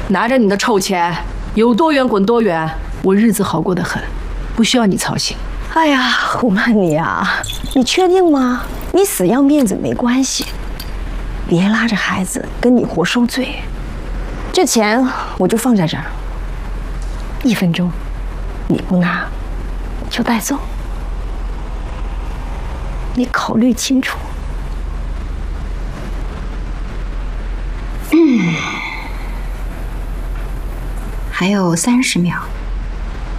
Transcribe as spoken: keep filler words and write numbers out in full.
拿着你的臭钱，有多远滚多远，我日子好过得很，不需要你操心。 哎呀，胡曼你啊，你确定吗？你死要面子没关系，别拉着孩子跟你活受罪。这钱我就放在这儿，一分钟你不拿就带走，你考虑清楚。 嗯，还有三十秒。